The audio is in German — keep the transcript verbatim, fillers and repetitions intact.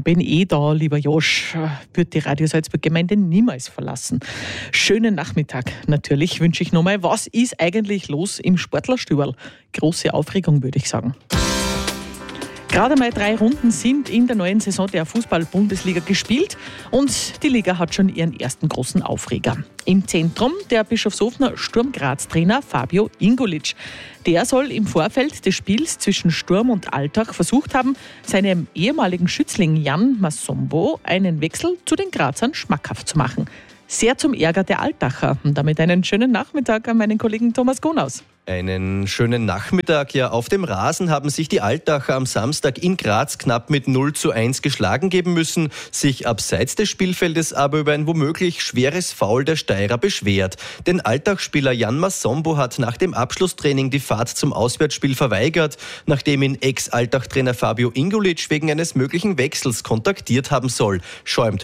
bin eh da, lieber Josch. Würde die Radio Salzburg-Gemeinde niemals verlassen. Schönen Nachmittag natürlich wünsche ich nochmal. Was ist eigentlich los im Sportlerstüberl? Große Aufregung, würde ich sagen. Gerade mal drei Runden sind in der neuen Saison der Fußball-Bundesliga gespielt und die Liga hat schon ihren ersten großen Aufreger. Im Zentrum der Bischofshoferner Sturm Graz-Trainer Fabio Ingolic. Der soll im Vorfeld des Spiels zwischen Sturm und Altach versucht haben, seinem ehemaligen Schützling Jan Massombo einen Wechsel zu den Grazern schmackhaft zu machen. Sehr zum Ärger der Altacher. Und damit einen schönen Nachmittag an meinen Kollegen Thomas Gonaus. Einen schönen Nachmittag. Ja, auf dem Rasen haben sich die Altacher am Samstag in Graz knapp mit null zu eins geschlagen geben müssen, sich abseits des Spielfeldes aber über ein womöglich schweres Foul der Steirer beschwert. Denn Altach-Spieler Jan Massombo hat nach dem Abschlusstraining die Fahrt zum Auswärtsspiel verweigert, nachdem ihn Ex-Altach-Trainer Fabio Ingolic wegen eines möglichen Wechsels kontaktiert haben soll, schäumt